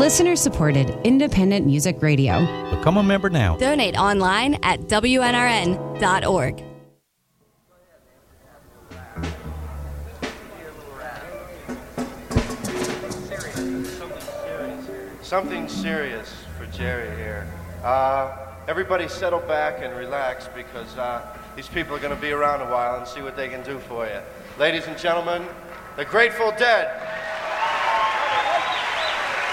Listener-supported independent music radio. Become a member now. Donate online at WNRN.org. Something serious for Jerry here. Everybody settle back and relax because these people are going to be around a while and see what they can do for you. Ladies and gentlemen, the Grateful Dead.